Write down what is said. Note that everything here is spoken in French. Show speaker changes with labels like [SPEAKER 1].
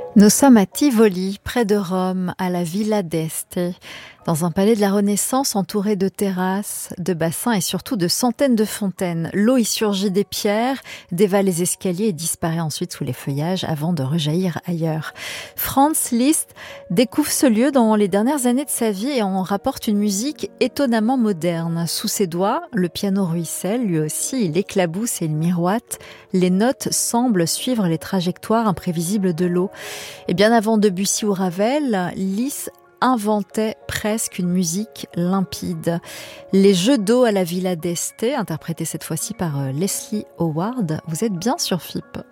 [SPEAKER 1] Nous sommes à Tivoli, près de Rome, à la Villa d'Este, dans un palais de la Renaissance entouré de terrasses, de bassins et surtout de centaines de fontaines. L'eau y surgit des pierres, dévale les escaliers et disparaît ensuite sous les feuillages avant de rejaillir ailleurs. Franz Liszt découvre ce lieu dans les dernières années de sa vie et en rapporte une musique étonnamment moderne. Sous ses doigts, le piano ruisselle, lui aussi, il éclabousse et il miroite. Les notes semblent suivre les trajectoires imprévisibles de l'eau. Et bien avant Debussy ou Ravel, Liszt inventait presque une musique limpide. Les jeux d'eau à la Villa d'Este, interprétés cette fois-ci par Leslie Howard. Vous êtes bien sur FIP.